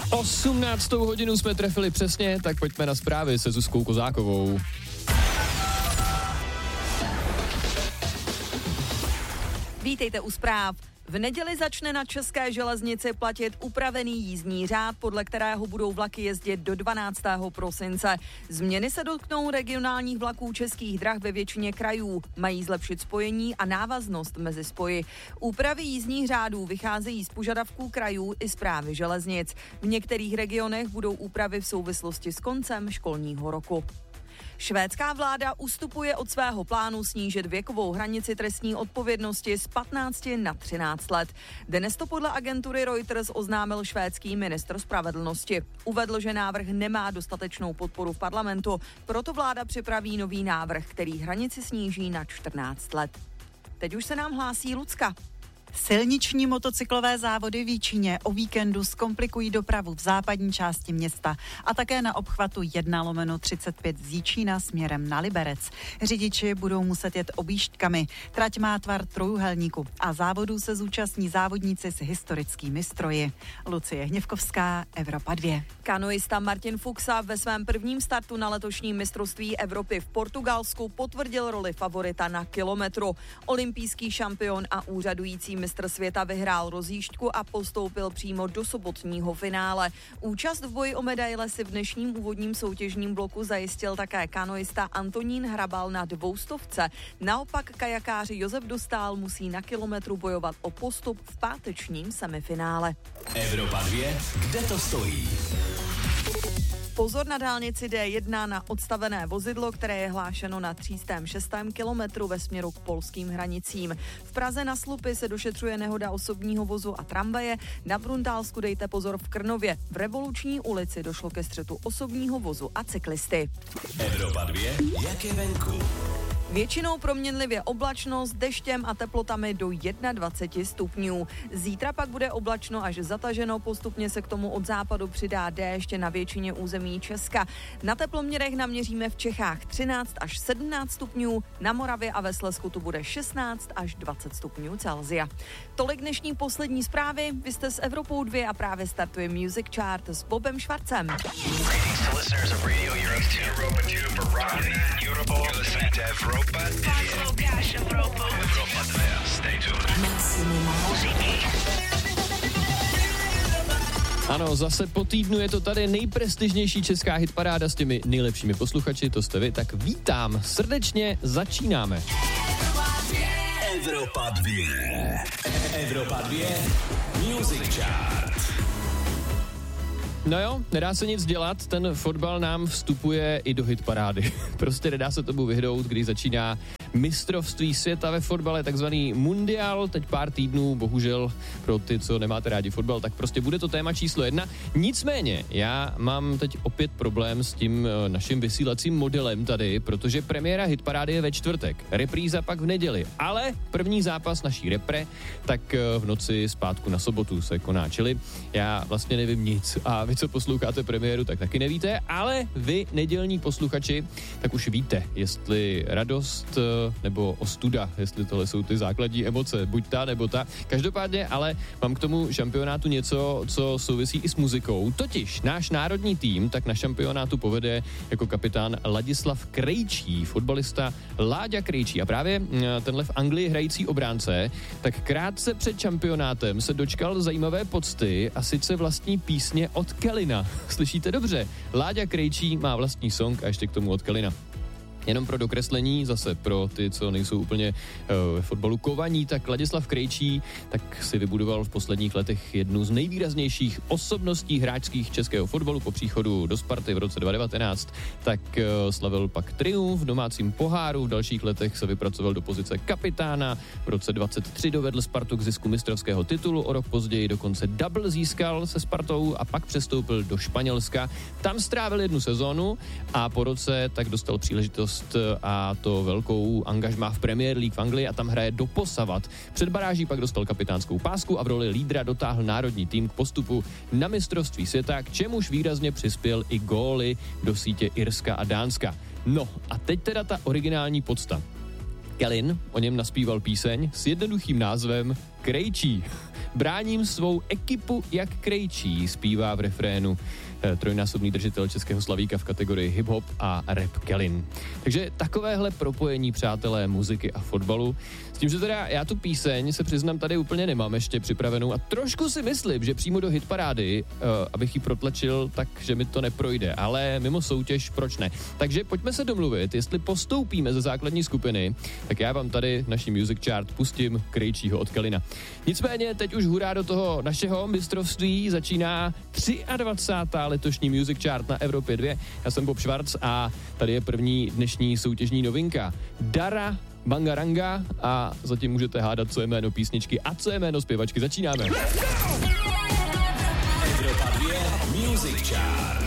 18. hodinu jsme trefili přesně, tak pojďme na zprávy se Zuzkou Kozákovou. Vítejte u zpráv. V neděli začne na České železnici platit upravený jízdní řád, podle kterého budou vlaky jezdit do 12. prosince. Změny se dotknou regionálních vlaků Českých drah ve většině krajů. Mají zlepšit spojení a návaznost mezi spoji. Úpravy jízdních řádů vycházejí z požadavků krajů i správy železnic. V některých regionech budou úpravy v souvislosti s koncem školního roku. Švédská vláda ustupuje od svého plánu snížit věkovou hranici trestní odpovědnosti z 15 na 13 let. Dnes to podle agentury Reuters oznámil švédský ministr spravedlnosti. Uvedl, že návrh nemá dostatečnou podporu v parlamentu, proto vláda připraví nový návrh, který hranici sníží na 14 let. Teď už se nám hlásí Lucka. Silniční motocyklové závody v Jíčíně o víkendu zkomplikují dopravu v západní části města a také na obchvatu 1/35 z Jíčína směrem na Liberec. Řidiči budou muset jet objížďkami. Trať má tvar trojúhelníku a závodů se zúčastní závodníci s historickými stroji. Lucie Hněvkovská, Evropa 2. Kanoista Martin Fuxa ve svém prvním startu na letošním mistrovství Evropy v Portugalsku potvrdil roli favorita na kilometru. Olympijský šampion a úřadující mistr světa vyhrál rozjížďku a postoupil přímo do sobotního finále. Účast v boji o medaile si v dnešním úvodním soutěžním bloku zajistil také kanoista Antonín Hrabal na 200. Naopak kajakáři Josef Dostál musí na kilometru bojovat o postup v pátečním semifinále. Evropa 2, kde to stojí? Pozor na dálnici D1 na odstavené vozidlo, které je hlášeno na 306. kilometru ve směru k polským hranicím. V Praze na Slupy se došetřuje nehoda osobního vozu a tramvaje, na Bruntálsku dejte pozor v Krnově. V Revoluční ulici došlo ke střetu osobního vozu a cyklisty. Evropa 2, jak je venku? Většinou proměnlivě oblačno s deštěm a teplotami do 21 stupňů. Zítra pak bude oblačno až zataženo, postupně se k tomu od západu přidá déšť na většině území Česka. Na teploměrech naměříme v Čechách 13 až 17 stupňů, na Moravě a ve Slezsku tu bude 16 až 20 stupňů Celsia. Tolik dnešní poslední zprávy, vy jste s Evropou 2 a právě startuje Music Chart s Bobem Švarcem. Ano, zase po týdnu je to tady nejprestižnější česká hitparáda s těmi nejlepšími posluchači, to jste vy, tak vítám, srdečně začínáme. Evropa 2. Evropa 2. Music Chart. No jo, nedá se nic dělat, ten fotbal nám vstupuje i do hitparády. Prostě nedá se tomu vyhnout, když začíná mistrovství světa ve fotbale, takzvaný mundial, teď pár týdnů, bohužel pro ty, co nemáte rádi fotbal, tak prostě bude to téma číslo 1. Nicméně, já mám teď opět problém s tím naším vysílacím modelem tady, protože premiéra hitparády je ve čtvrtek, repríza pak v neděli, ale první zápas naší repre, tak v noci zpátku na sobotu se koná, čili já vlastně nevím nic a vy, co posloucháte premiéru, tak taky nevíte, ale vy, nedělní posluchači, tak už víte, jestli radost nebo ostuda, jestli tohle jsou ty základní emoce, buď ta nebo ta. Každopádně ale mám k tomu šampionátu něco, co souvisí i s muzikou. Totiž náš národní tým tak na šampionátu povede jako kapitán Ladislav Krejčí, fotbalista Láďa Krejčí. A právě tenhle v Anglii hrající obránce, tak krátce před šampionátem se dočkal zajímavé pocty a sice vlastní písně od Kellyna. Slyšíte dobře? Láďa Krejčí má vlastní song a ještě k tomu od Kellyna. Jenom pro dokreslení, zase pro ty, co nejsou úplně ve fotbalu kovaní, tak Ladislav Krejčí tak si vybudoval v posledních letech jednu z nejvýraznějších osobností hráčských českého fotbalu po příchodu do Sparty v roce 2019. Tak slavil pak triumf v domácím poháru, v dalších letech se vypracoval do pozice kapitána, v roce 2023 dovedl Spartu k zisku mistrovského titulu, o rok později dokonce double získal se Spartou a pak přestoupil do Španělska. Tam strávil jednu sezónu a po roce tak dostal příležitost a to velkou angažmá v Premier League v Anglii a tam hraje doposavat. Před baráží pak dostal kapitánskou pásku a v roli lídra dotáhl národní tým k postupu na mistrovství světa, k čemuž výrazně přispěl i góly do sítě Irska a Dánska. No a teď teda ta originální podsta. Kellyn o něm naspíval píseň s jednoduchým názvem Krejčí. Bráním svou ekipu jak Krejčí, zpívá v refrénu trojnásobný držitel českého slavíka v kategorii hip-hop a rap Kelin. Takže takovéhle propojení, přátelé, muziky a fotbalu. S tím, že teda já tu píseň, se přiznám, tady úplně nemám ještě připravenou a trošku si myslím, že přímo do hitparády, abych ji protlačil, takže mi to neprojde, ale mimo soutěž, proč ne? Takže pojďme se domluvit, jestli postoupíme ze základní skupiny, tak já vám tady naší Music Chart pustím Krejčího od Kelina. Nicméně teď už hurá do toho našeho mistrovství, začíná 23. letošní Music Chart na Evropě 2. Já jsem Bob Schwarz a tady je první dnešní soutěžní novinka. Dara Bangaranga a zatím můžete hádat, co je jméno písničky a co je jméno zpěvačky. Začínáme. Evropa 2 Music Chart.